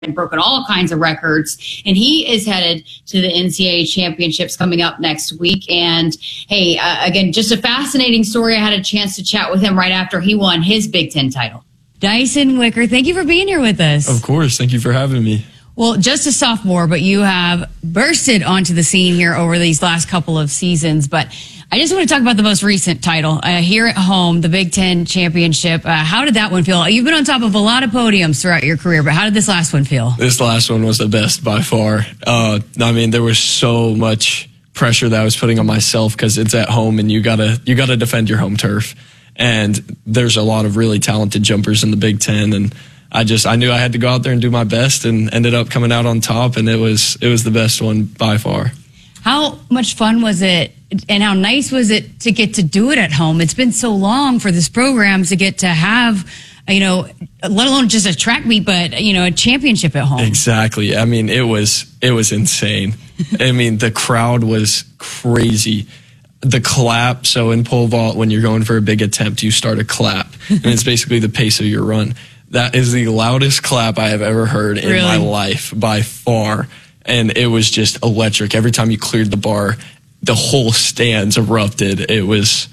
and broken all kinds of records. And he is headed to the NCAA championships coming up next week. And hey, again, just a fascinating story. I had a chance to chat with him right after he won his Big Ten title. Dyson Wicker, thank you for being here with us. Of course. Thank you for having me. Well, just a sophomore, but you have bursted onto the scene here over these last couple of seasons. But I just want to talk about the most recent title here at home, the Big Ten championship. How did that one feel? You've been on top of a lot of podiums throughout your career, but how did this last one feel? This last one was the best by far. I mean, there was so much pressure that I was putting on myself because it's at home and you gotta defend your home turf. And there's a lot of really talented jumpers in the Big Ten, and I knew I had to go out there and do my best, and ended up coming out on top, and it was the best one by far. How much fun was it, and how nice was it to get to do it at home? It's been so long for this program to get to have, let alone just a track meet, but, a championship at home. Exactly. I mean, it was insane. I mean, the crowd was crazy. The clap, so in pole vault, when you're going for a big attempt, you start a clap, and it's basically the pace of your run. That is the loudest clap I have ever heard in my life, by far. And it was just electric. Every time you cleared the bar, the whole stands erupted. It was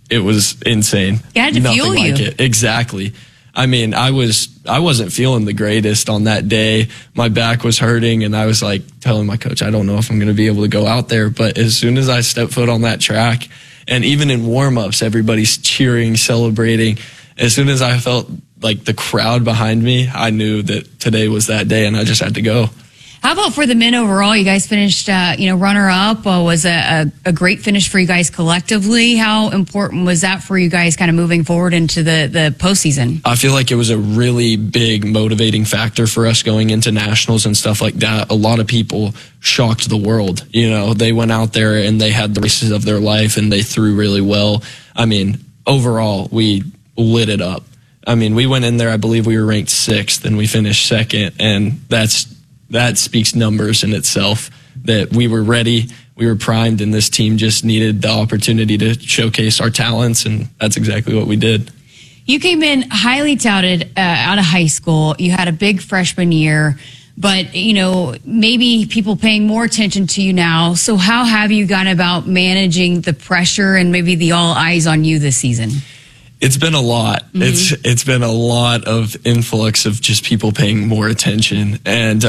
insane. It had to fuel you. Nothing like it. Exactly. I mean, I wasn't feeling the greatest on that day. My back was hurting, and I was like telling my coach, I don't know if I'm going to be able to go out there. But as soon as I stepped foot on that track, and even in warm-ups, everybody's cheering, celebrating. As soon as I felt like the crowd behind me, I knew that today was that day, and I just had to go. How about for the men overall? You guys finished, runner-up. Was a great finish for you guys collectively. How important was that for you guys kind of moving forward into the postseason? I feel like it was a really big motivating factor for us going into nationals and stuff like that. A lot of people shocked the world. They went out there and they had the races of their life, and they threw really well. I mean, overall, we lit it up. I mean, we went in there, I believe we were ranked 6th, and we finished 2nd, and that speaks numbers in itself, that we were ready, we were primed, and this team just needed the opportunity to showcase our talents, and that's exactly what we did. You came in highly touted out of high school. You had a big freshman year, but, maybe people paying more attention to you now. So how have you gone about managing the pressure and maybe the all eyes on you this season? It's been a lot. Mm-hmm. It's been a lot of influx of just people paying more attention. And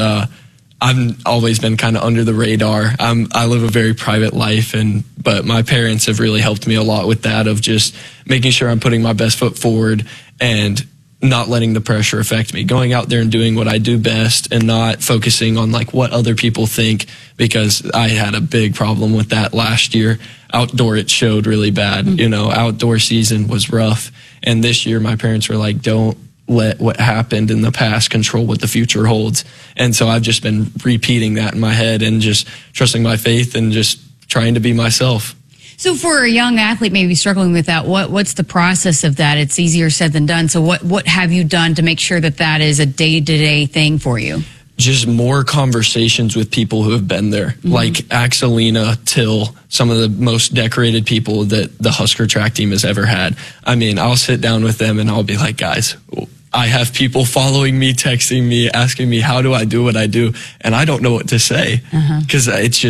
I've always been kind of under the radar. I live a very private life, but my parents have really helped me a lot with that, of just making sure I'm putting my best foot forward and not letting the pressure affect me, going out there and doing what I do best and not focusing on like what other people think, because I had a big problem with that last year. Outdoor, it showed really bad. Outdoor season was rough. And this year my parents were like, don't let what happened in the past control what the future holds. And so I've just been repeating that in my head and just trusting my faith and just trying to be myself. So for a young athlete maybe struggling with that, what's the process of that? It's easier said than done. So what have you done to make sure that is a day-to-day thing for you? Just more conversations with people who have been there, like Axelina, Till, some of the most decorated people that the Husker track team has ever had. I mean, I'll sit down with them and I'll be like, guys, I have people following me, texting me, asking me, how do I do what I do? And I don't know what to say, because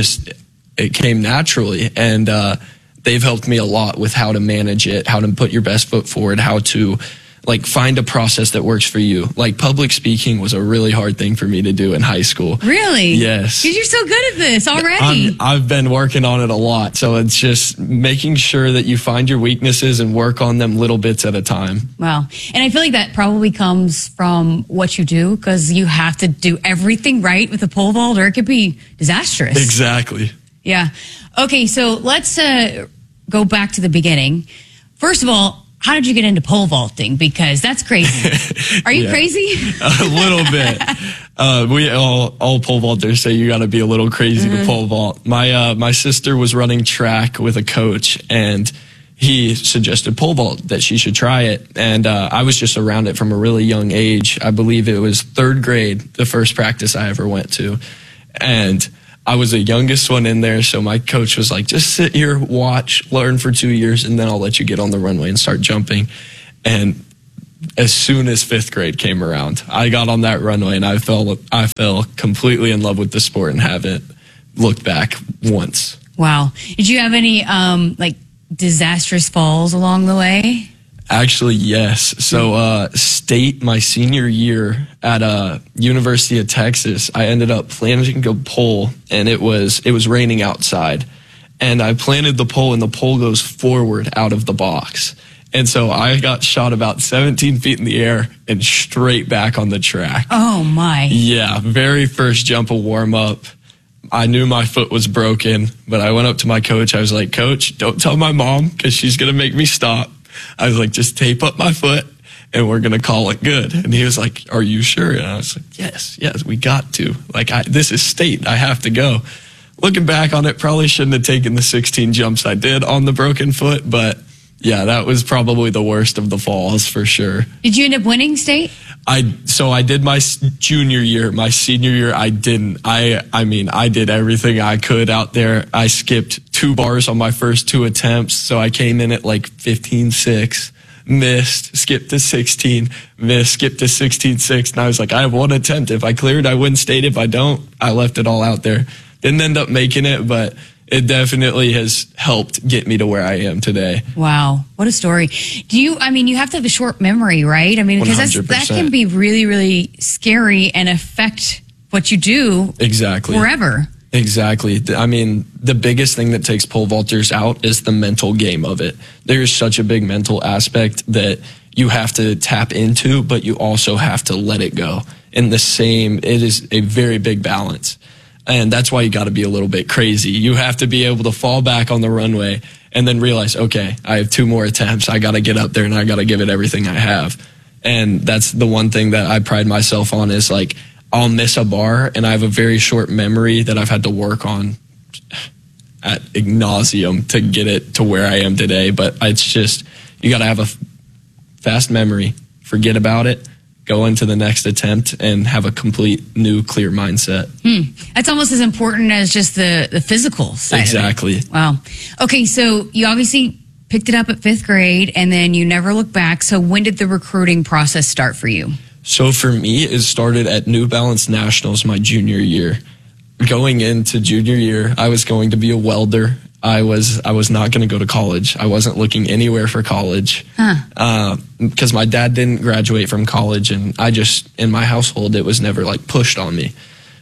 it came naturally. And they've helped me a lot with how to manage it, how to put your best foot forward, how to find a process that works for you. Like public speaking was a really hard thing for me to do in high school. Really? Yes. Because you're so good at this already. I've been working on it a lot. So it's just making sure that you find your weaknesses and work on them little bits at a time. Wow. And I feel like that probably comes from what you do, because you have to do everything right with a pole vault or it could be disastrous. Exactly. Yeah. Okay, so let's go back to the beginning. First of all, how did you get into pole vaulting? Because that's crazy. Are you crazy? A little bit. We all pole vaulters say you got to be a little crazy to pole vault. My sister was running track with a coach, and he suggested pole vault, that she should try it. And I was just around it from a really young age. I believe it was 3rd grade, the first practice I ever went to. And I was the youngest one in there, so my coach was like, just sit here, watch, learn for 2 years, and then I'll let you get on the runway and start jumping. And as soon as 5th grade came around, I got on that runway and I fell completely in love with the sport and haven't looked back once. Wow. Did you have any like disastrous falls along the way? Actually, yes. So state my senior year at University of Texas, I ended up planting a pole, and it was raining outside. And I planted the pole, and the pole goes forward out of the box. And so I got shot about 17 feet in the air and straight back on the track. Oh, my. Yeah, very first jump of warm-up. I knew my foot was broken, but I went up to my coach. I was like, Coach, don't tell my mom because she's going to make me stop. I was like, just tape up my foot and we're going to call it good. And he was like, are you sure? And I was like, yes, we got to. Like, this is state. I have to go. Looking back on it, probably shouldn't have taken the 16 jumps I did on the broken foot, but yeah, that was probably the worst of the falls for sure. Did you end up winning state? I did my junior year. My senior year, I didn't. I mean, I did everything I could out there. I skipped 2 bars on my first 2 attempts, so I came in at like 15.6, missed, skipped to 16, missed, skipped to 16.6, and I was like, I have 1 attempt. If I cleared, I win state. If I don't, I left it all out there. Didn't end up making it, but it definitely has helped get me to where I am today. Wow. What a story. You have to have a short memory, right? I mean, because that can be really, really scary and affect what you do exactly forever. Exactly. I mean, the biggest thing that takes pole vaulters out is the mental game of it. There's such a big mental aspect that you have to tap into, but you also have to let it go. It is a very big balance. And that's why you got to be a little bit crazy. You have to be able to fall back on the runway and then realize, okay, I have 2 more attempts. I got to get up there and I got to give it everything I have. And that's the one thing that I pride myself on is like, I'll miss a bar and I have a very short memory that I've had to work on ad nauseum to get it to where I am today. But it's just, you got to have a fast memory, forget about it, go into the next attempt and have a complete new clear mindset. That's almost as important as just the physical side. Exactly. Of it. Wow. Okay, so you obviously picked it up at 5th grade and then you never looked back. So when did the recruiting process start for you? So for me, it started at New Balance Nationals my junior year. Going into junior year, I was going to be a welder. I was not going to go to college. I wasn't looking anywhere for college because my dad didn't graduate from college, and in my household, it was never like pushed on me.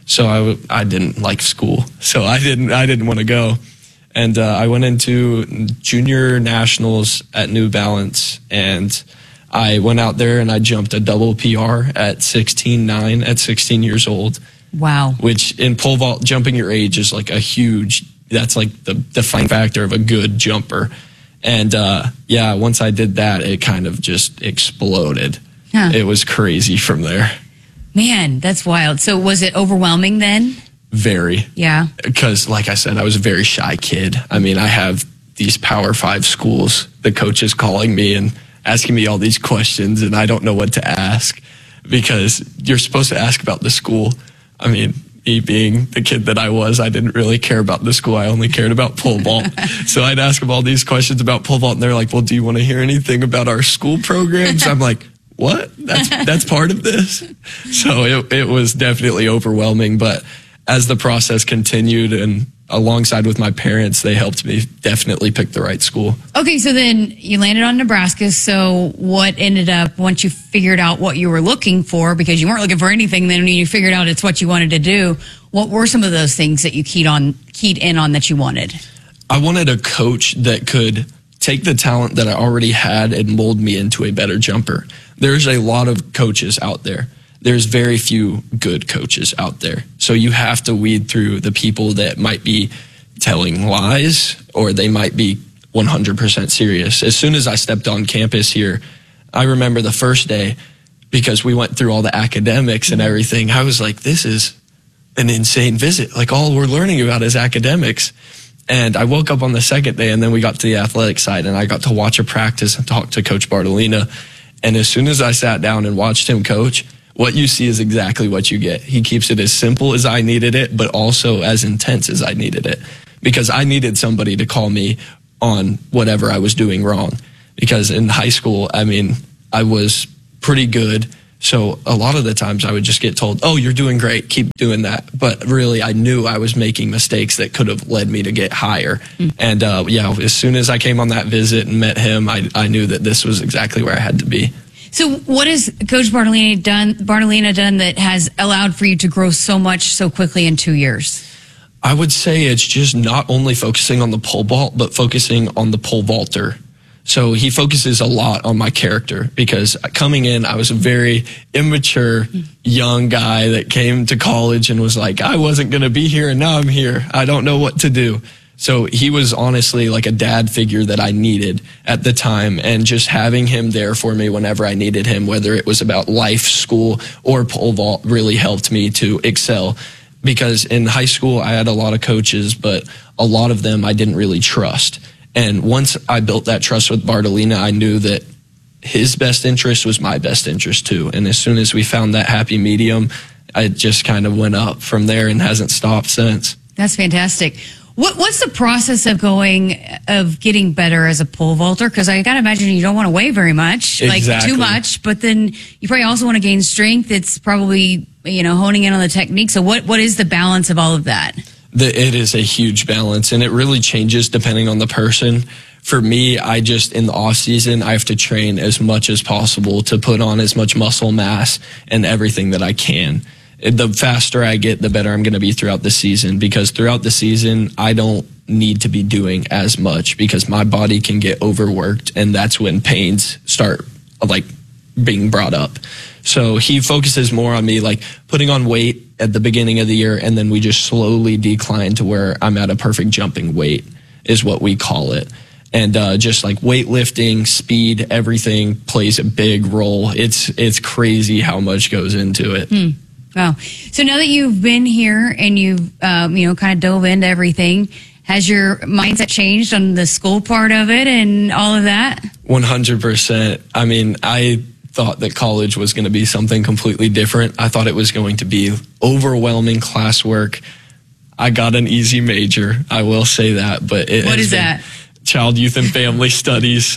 So I didn't like school, so I didn't want to go. And I went into junior nationals at New Balance, and I went out there and I jumped a double PR at 16.9 at 16 years old. Wow. Which in pole vault, jumping your age is like that's like the defining factor of a good jumper. And once I did that, it kind of just exploded. It was crazy from there. Man, that's wild. So was it overwhelming then? Very. Yeah. Because like I said, I was a very shy kid. I mean, I have these Power 5 schools, the coaches calling me and asking me all these questions, and I don't know what to ask because you're supposed to ask about the school. I mean, me being the kid that I was, I didn't really care about the school. I only cared about pole vault. So I'd ask them all these questions about pole vault, and they're like, well, do you want to hear anything about our school programs? I'm like, what? That's part of this? So it was definitely overwhelming. But as the process continued and alongside with my parents, they helped me definitely pick the right school. Okay, so then you landed on Nebraska. So what ended up, once you figured out what you were looking for, because you weren't looking for anything, then when you figured out it's what you wanted to do, what were some of those things that you keyed in on that you wanted? I wanted a coach that could take the talent that I already had and mold me into a better jumper. There's a lot of coaches out there. There's very few good coaches out there. So you have to weed through the people that might be telling lies or they might be 100% serious. As soon as I stepped on campus here, I remember the first day, because we went through all the academics and everything, I was like, this is an insane visit. Like, all we're learning about is academics. And I woke up on the second day, and then we got to the athletic side, and I got to watch a practice and talk to Coach Bartolina. And as soon as I sat down and watched him coach, what you see is exactly what you get. He keeps it as simple as I needed it, but also as intense as I needed it. Because I needed somebody to call me on whatever I was doing wrong. Because in high school, I mean, I was pretty good. So a lot of the times I would just get told, oh, you're doing great, keep doing that. But really, I knew I was making mistakes that could have led me to get higher. And as soon as I came on that visit and met him, I knew that this was exactly where I had to be. So what has Coach Bartolina done that has allowed for you to grow so much so quickly in 2 years? I would say it's just not only focusing on the pole vault, but focusing on the pole vaulter. So he focuses a lot on my character, because coming in, I was a very immature young guy that came to college and was like, I wasn't going to be here and now I'm here. I don't know what to do. So he was honestly like a dad figure that I needed at the time, and just having him there for me whenever I needed him, whether it was about life, school, or pole vault, really helped me to excel. Because in high school, I had a lot of coaches, but a lot of them I didn't really trust. And once I built that trust with Bartolina, I knew that his best interest was my best interest too. And as soon as we found that happy medium, I just kind of went up from there and hasn't stopped since. That's fantastic. What's the process of getting better as a pole vaulter? Because I got to imagine you don't want to weigh very much, like too much, but then you probably also want to gain strength. It's probably, honing in on the technique. So what is the balance of all of that? It is a huge balance, and it really changes depending on the person. For me, in the off season, I have to train as much as possible to put on as much muscle mass and everything that I can. The faster I get, the better I'm going to be throughout the season, because throughout the season, I don't need to be doing as much because my body can get overworked, and that's when pains start being brought up. So he focuses more on me putting on weight at the beginning of the year, and then we just slowly decline to where I'm at a perfect jumping weight is what we call it. And just weightlifting, speed, everything plays a big role. It's crazy how much goes into it. Wow. So now that you've been here and you've kind of dove into everything, has your mindset changed on the school part of it and all of that? 100%. I mean, I thought that college was going to be something completely different. I thought it was going to be overwhelming classwork. I got an easy major, I will say that. But what is that? Child, Youth, and Family Studies.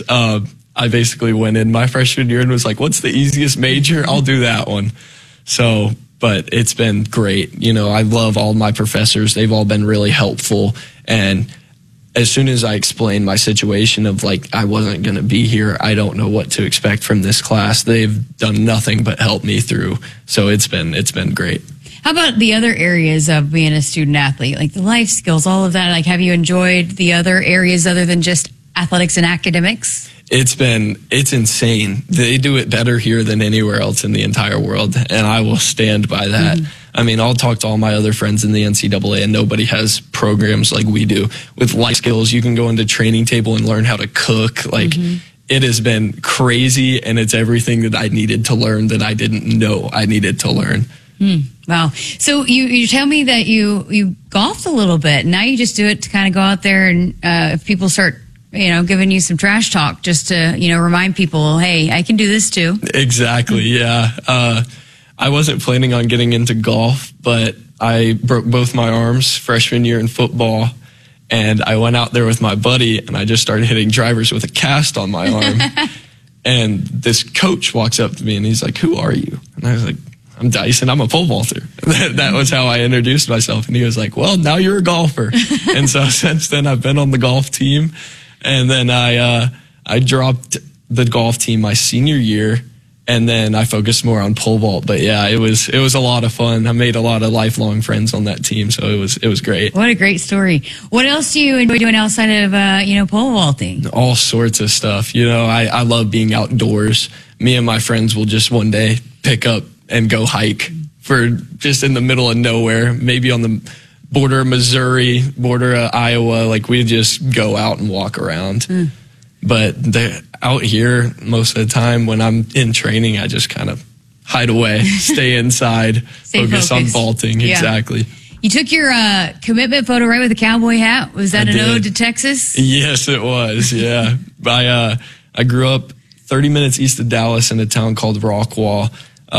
I basically went in my freshman year and was like, what's the easiest major? I'll do that one. So, but it's been great. I love all my professors. They've all been really helpful. And as soon as I explained my situation of I wasn't going to be here, I don't know what to expect from this class, they've done nothing but help me through. So it's been great. How about the other areas of being a student athlete, like the life skills, all of that? Have you enjoyed the other areas other than just athletics and academics? It's insane. They do it better here than anywhere else in the entire world, and I will stand by that. I mean, I'll talk to all my other friends in the NCAA, and nobody has programs like we do. With life skills, you can go into Training Table and learn how to cook. It has been crazy, and it's everything that I needed to learn that I didn't know I needed to learn. Wow. So you tell me that you golfed a little bit. Now you just do it to kind of go out there and if people start giving you some trash talk just to, remind people, hey, I can do this too. Exactly. Yeah. I wasn't planning on getting into golf, but I broke both my arms freshman year in football, and I went out there with my buddy and I just started hitting drivers with a cast on my arm. And this coach walks up to me and he's like, who are you? And I was like, I'm Dyson. I'm a pole vaulter. That was how I introduced myself. And he was like, well, now you're a golfer. And so since then I've been on the golf team. And then I dropped the golf team my senior year, and then I focused more on pole vault. But yeah, it was a lot of fun. I made a lot of lifelong friends on that team, so it was great. What a great story. What else do you enjoy doing outside of pole vaulting? All sorts of stuff. I love being outdoors. Me and my friends will just one day pick up and go hike for just in the middle of nowhere, maybe on the border of Missouri, border of Iowa. We just go out and walk around. But out here, most of the time when I'm in training, I just kind of hide away, stay inside, focus on vaulting. Yeah. Exactly. You took your commitment photo right with the cowboy hat. Was that an ode to Texas? Yes, it was. Yeah. I grew up 30 minutes east of Dallas in a town called Rockwall.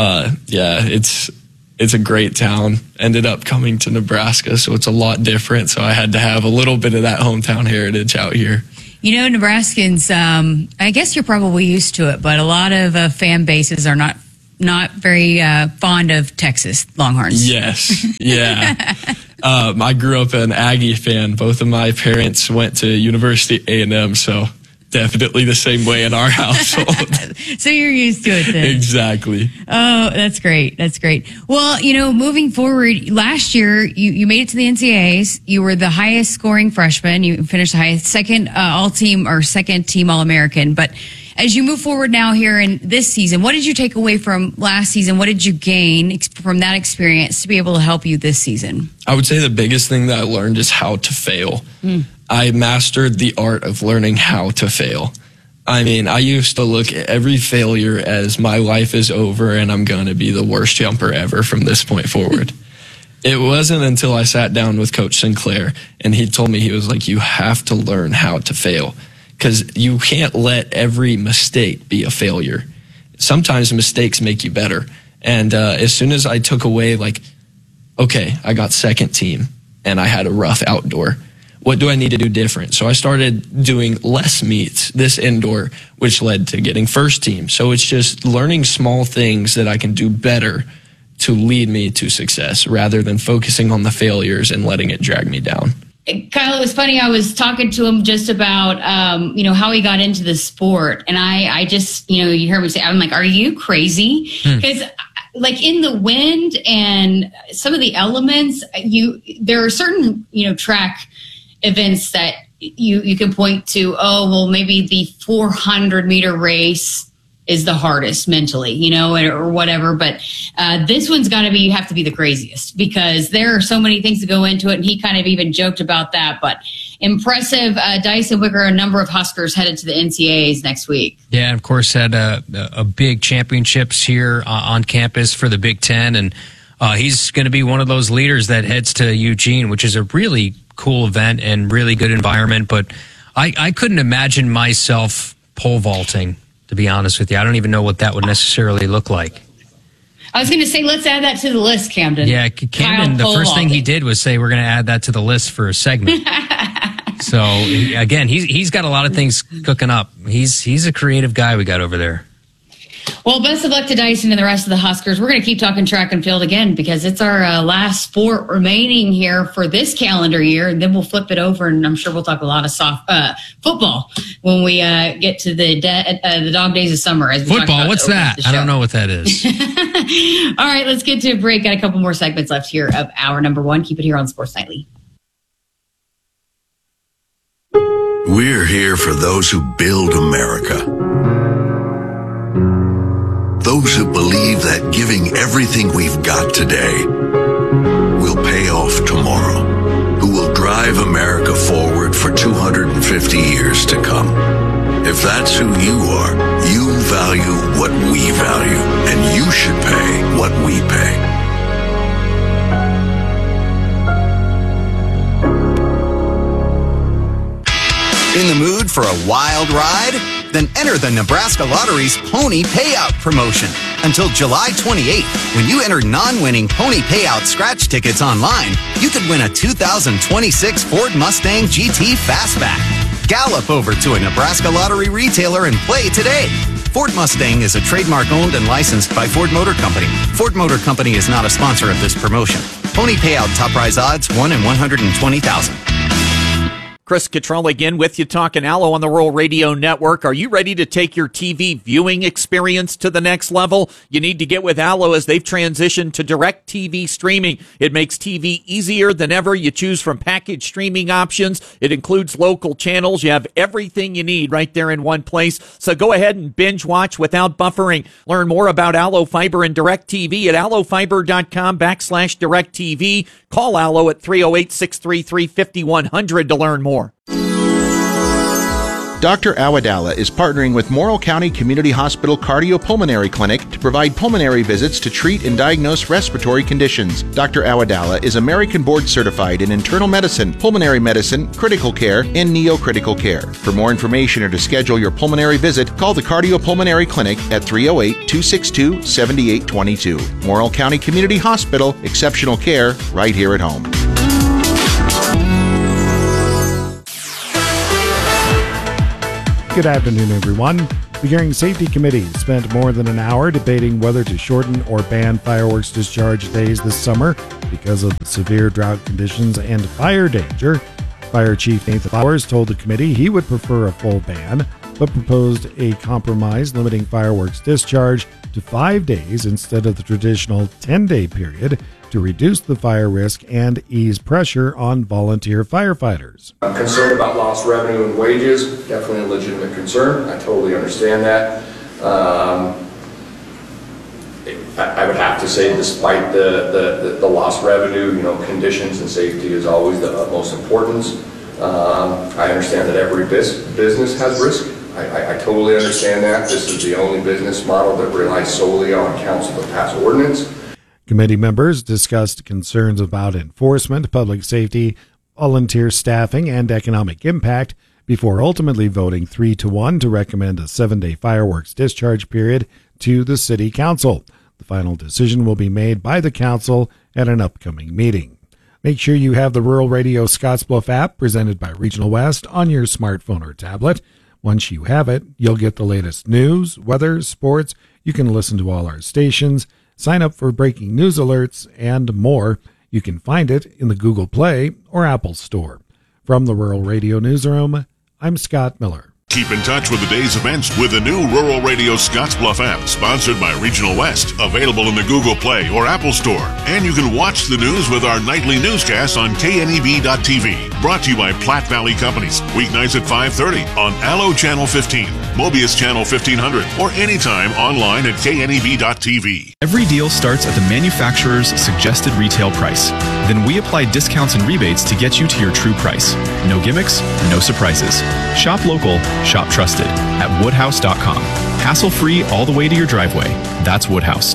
It's a great town. Ended up coming to Nebraska, so it's a lot different. So I had to have a little bit of that hometown heritage out here. Nebraskans, I guess you're probably used to it, but a lot of fan bases are not very fond of Texas Longhorns. Yes. Yeah. I grew up an Aggie fan. Both of my parents went to University A&M, so definitely the same way in our household. So you're used to it then. Exactly. Oh, that's great. That's great. Well, moving forward, last year you made it to the NCAAs. You were the highest scoring freshman. You finished the highest, second all-team or second team All-American. But as you move forward now here in this season, what did you take away from last season? What did you gain from that experience to be able to help you this season? I would say the biggest thing that I learned is how to fail. I mastered the art of learning how to fail. I mean, I used to look at every failure as my life is over and I'm going to be the worst jumper ever from this point forward. It wasn't until I sat down with Coach Sinclair and he told me, he was like, you have to learn how to fail. Because you can't let every mistake be a failure. Sometimes mistakes make you better. And as soon as I took away, okay, I got second team and I had a rough outdoor. What do I need to do different? So I started doing less meets this indoor, which led to getting first team. So it's just learning small things that I can do better to lead me to success rather than focusing on the failures and letting it drag me down. Kyle, it was funny. I was talking to him just about, how he got into the sport. And I just, you heard me say, I'm like, are you crazy? Because in the wind and some of the elements, there are certain, track events that you can point to, maybe the 400-meter race is the hardest mentally, or whatever. But this one's got to be, you have to be the craziest because there are so many things that go into it. And he kind of even joked about that. But impressive. Dyson Wicker, a number of Huskers headed to the NCAAs next week. Yeah, and of course, had a big championships here on campus for the Big Ten. And he's going to be one of those leaders that heads to Eugene, which is a really cool event and really good environment. But I couldn't imagine myself pole vaulting, to be honest with you. I don't even know what that would necessarily look like. I was going to say, let's add that to the list, Camden. Yeah, Camden, the first thing he did was say, we're going to add that to the list for a segment. So, again, he's got a lot of things cooking up. He's a creative guy we got over there. Well, best of luck to Dyson and the rest of the Huskers. We're going to keep talking track and field again because it's our last sport remaining here for this calendar year, and then we'll flip it over, and I'm sure we'll talk a lot of football when we get to the dog days of summer. As we football, what's that? I don't know what that is. All right, let's get to a break. Got a couple more segments left here of hour number one. Keep it here on Sports Nightly. We're here for those who build America. Those who believe that giving everything we've got today will pay off tomorrow, who will drive America forward for 250 years to come. If that's who you are, you value what we value, and you should pay what we pay. In the mood for a wild ride? Then enter the Nebraska Lottery's Pony Payout promotion. Until July 28th, when you enter non-winning Pony Payout scratch tickets online, you could win a 2026 Ford Mustang GT Fastback. Gallop over to a Nebraska Lottery retailer and play today. Ford Mustang is a trademark owned and licensed by Ford Motor Company. Ford Motor Company is not a sponsor of this promotion. Pony Payout top prize odds 1 in 120,000. Chris Cottrell again with you, talking Allo on the Rural Radio Network. Are you ready to take your TV viewing experience to the next level? You need to get with Allo as they've transitioned to direct TV streaming. It makes TV easier than ever. You choose from package streaming options. It includes local channels. You have everything you need right there in one place. So go ahead and binge watch without buffering. Learn more about Allo Fiber and DirecTV at allofiber.com/DirecTV. Call Allo at 308-633-5100 to learn more. Dr. Awadala is partnering with Morrill County Community Hospital Cardiopulmonary Clinic to provide pulmonary visits to treat and diagnose respiratory conditions. Dr. Awadala is American Board Certified in internal medicine, pulmonary medicine, critical care, and neocritical care. For more information or to schedule your pulmonary visit, call the Cardiopulmonary Clinic at 308-262-7822. Morrill County Community Hospital, exceptional care right here at home. Good afternoon, everyone. The Hearing Safety Committee spent more than an hour debating whether to shorten or ban fireworks discharge days this summer because of severe drought conditions and fire danger. Fire Chief Nathan Flowers told the committee he would prefer a full ban, but proposed a compromise limiting fireworks discharge to 5 days instead of the traditional 10-day period to reduce the fire risk and ease pressure on volunteer firefighters. I'm concerned about lost revenue and wages, definitely a legitimate concern. I totally understand that. I would have to say, despite the lost revenue, conditions and safety is always the utmost importance. I understand that every business has risk. I totally understand that. This is the only business model that relies solely on council to pass ordinance. Committee members discussed concerns about enforcement, public safety, volunteer staffing, and economic impact before ultimately voting 3-1 to recommend a 7-day fireworks discharge period to the City Council. The final decision will be made by the Council at an upcoming meeting. Make sure you have the Rural Radio Scottsbluff app presented by Regional West on your smartphone or tablet. Once you have it, you'll get the latest news, weather, sports. You can listen to all our stations, sign up for breaking news alerts, and more. You can find it in the Google Play or Apple Store. From the Rural Radio Newsroom, I'm Scott Miller. Keep in touch with the day's events with the new Rural Radio Scottsbluff app, sponsored by Regional West, available in the Google Play or Apple Store. And you can watch the news with our nightly newscasts on KNEB.TV. Brought to you by Platte Valley Companies, weeknights at 5:30 on Allo Channel 15, Mobius Channel 1500, or anytime online at KNEB.TV. Every deal starts at the manufacturer's suggested retail price. Then we apply discounts and rebates to get you to your true price. No gimmicks, no surprises. Shop local, shop trusted at woodhouse.com. Hassle-free all the way to your driveway. That's Woodhouse.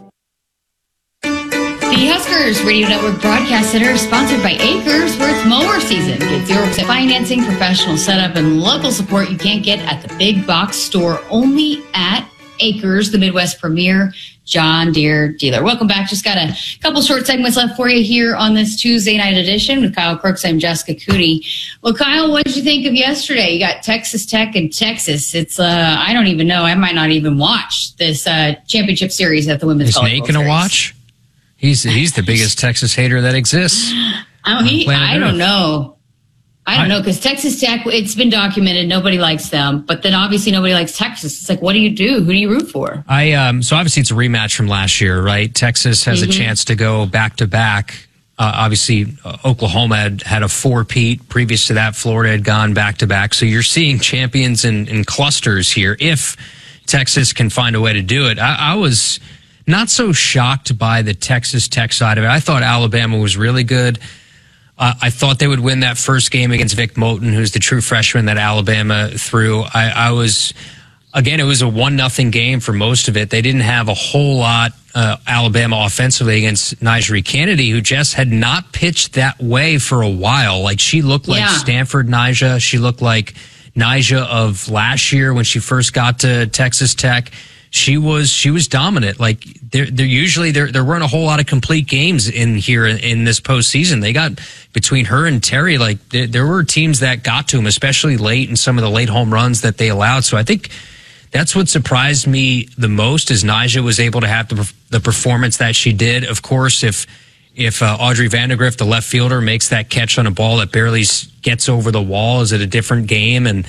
The Huskers Radio Network Broadcast Center is sponsored by Acres, where it's mower season. Get 0% financing, professional setup, and local support you can't get at the big box store, only at Acres, the Midwest premier John Deere dealer. Welcome back. Just got a couple short segments left for you here on this Tuesday night edition with Kyle Crooks. I'm Jessica Cooney. Well, Kyle, what did you think of yesterday? You got Texas Tech and Texas. It's I don't even know. I might not even watch this championship series at the women's volleyball. Is Nate going to watch? He's the biggest Texas hater that exists. I don't know. I don't know, because Texas Tech, it's been documented, nobody likes them, but then obviously nobody likes Texas. It's like, what do you do? Who do you root for? So obviously it's a rematch from last year, right? Texas has a chance to go back-to-back. Obviously, Oklahoma had a four-peat. Previous to that, Florida had gone back-to-back. So you're seeing champions in clusters here. If Texas can find a way to do it, I was not so shocked by the Texas Tech side of it. I thought Alabama was really good. I thought they would win that first game against Vic Moten, who's the true freshman that Alabama threw. It was a 1-0 game for most of it. They didn't have a whole lot, Alabama offensively against Nyjah Kennedy, who just had not pitched that way for a while. Like, she looked like Stanford Nyjah. She looked like Nyjah of last year when she first got to Texas Tech. She was dominant. Like, there weren't a whole lot of complete games in here in this postseason. They got between her and Terry, like there were teams that got to them, especially late in some of the late home runs that they allowed. So I think that's what surprised me the most, is Nyjah was able to have the performance that she did. Of course, if Audrey Vandergrift, the left fielder, makes that catch on a ball that barely gets over the wall, is it a different game? And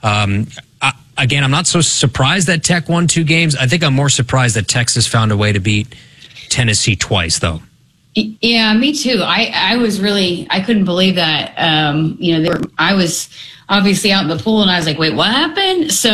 again, I'm not so surprised that Tech won 2 games. I think I'm more surprised that Texas found a way to beat Tennessee twice, though. Yeah, me too. I couldn't believe that. I was obviously out in the pool and I was like, wait, what happened? So,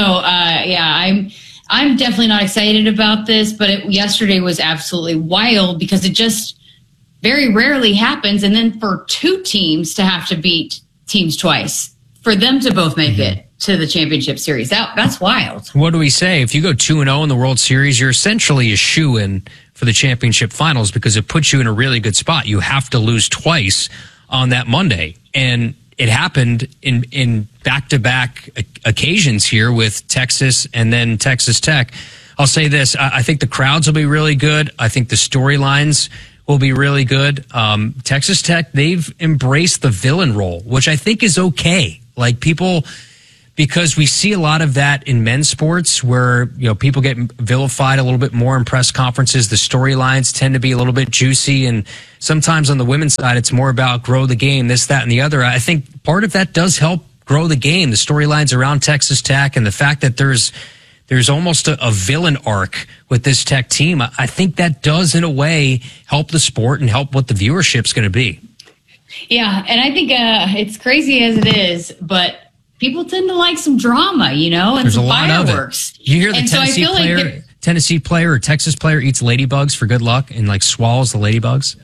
I'm definitely not excited about this, but yesterday was absolutely wild because it just very rarely happens. And then for 2 teams to have to beat teams twice, for them to both make it to the championship series, that's wild. What do we say? If you go 2-0 in the World Series, you're essentially a shoo-in for the championship finals because it puts you in a really good spot. You have to lose twice on that Monday. And it happened in back-to-back occasions here with Texas and then Texas Tech. I'll say this. I think the crowds will be really good. I think the storylines will be really good. Texas Tech, they've embraced the villain role, which I think is okay. Like, people because we see a lot of that in men's sports where, people get vilified a little bit more in press conferences. The storylines tend to be a little bit juicy. And sometimes on the women's side, it's more about grow the game, this, that, and the other. I think part of that does help grow the game, the storylines around Texas Tech and the fact that there's almost a villain arc with this Tech team. I think that does, in a way, help the sport and help what the viewership's going to be. Yeah, and I think it's crazy as it is, but people tend to like some drama, and there's some fireworks. You hear the Tennessee player or Texas player eats ladybugs for good luck and swallows the ladybugs?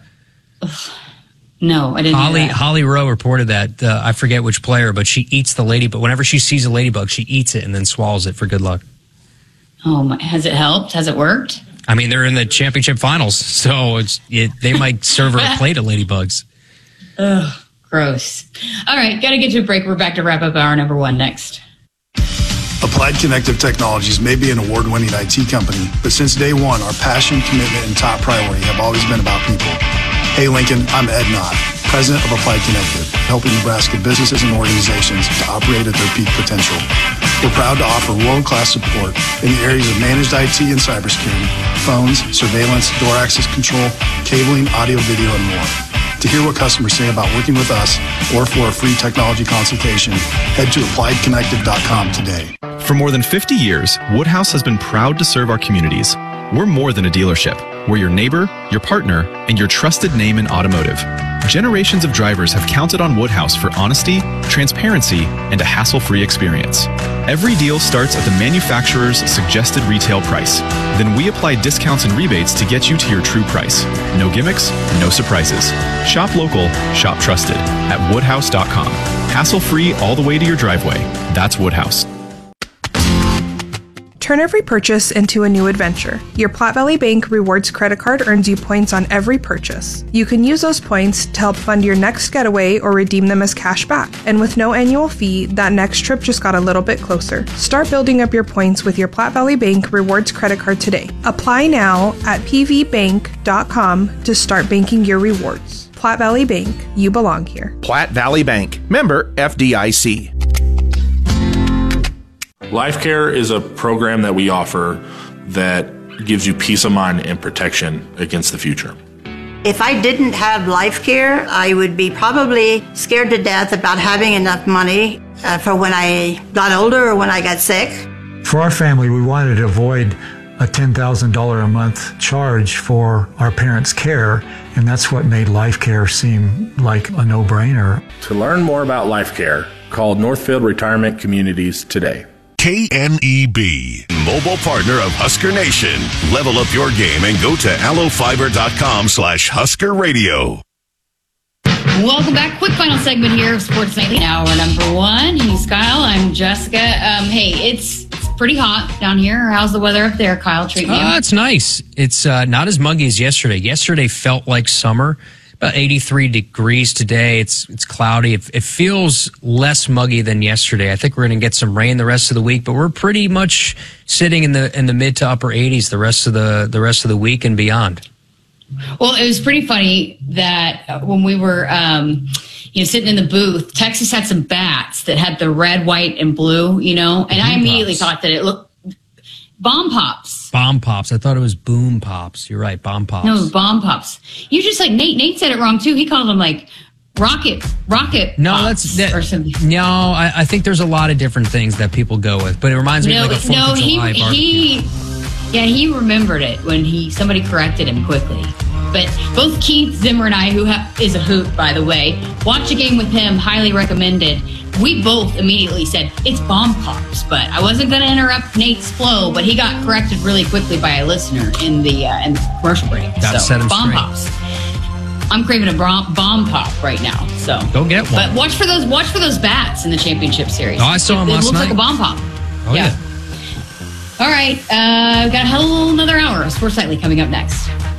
No, I didn't know that. Holly Rowe reported that. I forget which player, but she eats the ladybug. Whenever she sees a ladybug, she eats it and then swallows it for good luck. Oh, my. Has it helped? Has it worked? I mean, they're in the championship finals, so they might serve her a plate of ladybugs. Ugh, gross. All right, got to get to a break. We're back to wrap up hour number 1 next. Applied Connective Technologies may be an award-winning IT company, but since day one, our passion, commitment, and top priority have always been about people. Hey, Lincoln, I'm Ed Knott, president of Applied Connective, helping Nebraska businesses and organizations to operate at their peak potential. We're proud to offer world-class support in the areas of managed IT and cybersecurity, phones, surveillance, door access control, cabling, audio, video, and more. To hear what customers say about working with us or for a free technology consultation, head to appliedconnective.com today. For more than 50 years, Woodhouse has been proud to serve our communities. We're more than a dealership. We're your neighbor, your partner, and your trusted name in automotive. Generations of drivers have counted on Woodhouse for honesty, transparency, and a hassle-free experience. Every deal starts at the manufacturer's suggested retail price. Then we apply discounts and rebates to get you to your true price. No gimmicks, no surprises. Shop local, shop trusted at woodhouse.com. Hassle-free all the way to your driveway. That's Woodhouse. Turn every purchase into a new adventure. Your Platte Valley Bank Rewards credit card earns you points on every purchase. You can use those points to help fund your next getaway or redeem them as cash back. And with no annual fee, that next trip just got a little bit closer. Start building up your points with your Platte Valley Bank Rewards credit card today. Apply now at pvbank.com to start banking your rewards. Platte Valley Bank, you belong here. Platte Valley Bank, member FDIC. LifeCare is a program that we offer that gives you peace of mind and protection against the future. If I didn't have LifeCare, I would be probably scared to death about having enough money for when I got older or when I got sick. For our family, we wanted to avoid a $10,000 a month charge for our parents' care, and that's what made LifeCare seem like a no-brainer. To learn more about LifeCare, call Northfield Retirement Communities today. KNEB, mobile partner of Husker Nation. Level up your game and go to allofiber.com/Husker Radio. Welcome back. Quick final segment here of Sports Nightly. Hour number 1. He's Kyle. I'm Jessica. Hey, it's pretty hot down here. How's the weather up there, Kyle? Treating you? It's nice. It's not as muggy as yesterday. Yesterday felt like summer. About 83 degrees today. It's cloudy. It feels less muggy than yesterday. I think we're going to get some rain the rest of the week, but we're pretty much sitting in the mid to upper 80s the rest of the week and beyond. Well, it was pretty funny that when we were sitting in the booth, Texas had some bats that had the red, white, and blue, and I immediately thought that it looked bomb pops. Bomb pops. I thought it was boom pops. You're right, bomb pops. No, it was bomb pops. You just like Nate said it wrong too. He called them like rocket. No, pops or something. No, I think there's a lot of different things that people go with, but it reminds me of like a 4th of July barbecue. He remembered it when somebody corrected him quickly. But both Keith Zimmer and I, who is a hoot, by the way, watch a game with him, highly recommended. We both immediately said, it's bomb pops. But I wasn't going to interrupt Nate's flow, but he got corrected really quickly by a listener in the commercial break. Gotta set him bomb straight. Pops. I'm craving a bomb pop right now. So go get one. But watch for those bats in the championship series. Oh, I saw them last night. It looks like a bomb pop. Oh, yeah. All right. We've got a whole another hour of Sports Nightly coming up next.